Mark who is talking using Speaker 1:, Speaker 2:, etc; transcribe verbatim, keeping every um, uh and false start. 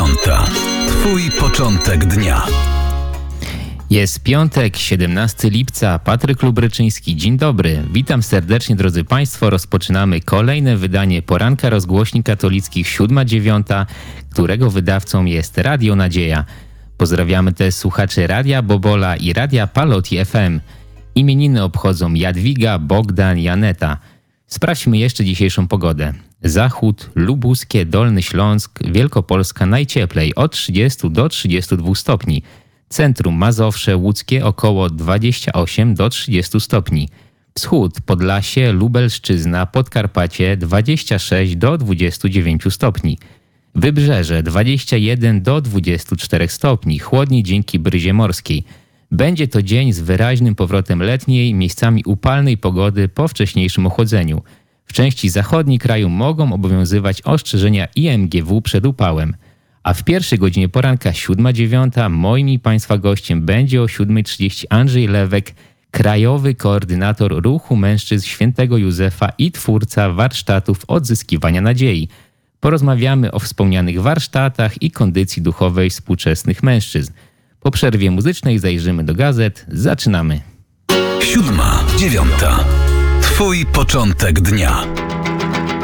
Speaker 1: dziewiąta. Twój początek dnia.
Speaker 2: Jest piątek, siedemnastego lipca. Patryk Lubryczyński. Dzień dobry. Witam serdecznie, drodzy Państwo. Rozpoczynamy kolejne wydanie Poranka Rozgłośni Katolickich siódma dziewiąta, którego wydawcą jest Radio Nadzieja. Pozdrawiamy też słuchaczy Radia Bobola i Radia Paloti F M. Imieniny obchodzą Jadwiga, Bogdan, Janeta. Sprawdźmy jeszcze dzisiejszą pogodę. Zachód, Lubuskie, Dolny Śląsk, Wielkopolska najcieplej od trzydziestu do trzydziestu dwóch stopni. Centrum Mazowsze, Łódzkie około dwadzieścia osiem do trzydziestu stopni. Wschód, Podlasie, Lubelszczyzna, Podkarpacie dwadzieścia sześć do dwudziestu dziewięciu stopni. Wybrzeże dwadzieścia jeden do dwudziestu czterech stopni, chłodniej dzięki bryzie morskiej. Będzie to dzień z wyraźnym powrotem letniej, miejscami upalnej pogody po wcześniejszym ochłodzeniu. W części zachodniej kraju mogą obowiązywać ostrzeżenia I M G W przed upałem. A w pierwszej godzinie poranka siódma dziewiąta moim i Państwa gościem będzie o siódma trzydzieści Andrzej Lewek, krajowy koordynator ruchu mężczyzn Świętego Józefa i twórca warsztatów odzyskiwania nadziei. Porozmawiamy o wspomnianych warsztatach i kondycji duchowej współczesnych mężczyzn. Po przerwie muzycznej zajrzymy do gazet. Zaczynamy.
Speaker 1: Siódma dziewiąta. Twój początek dnia.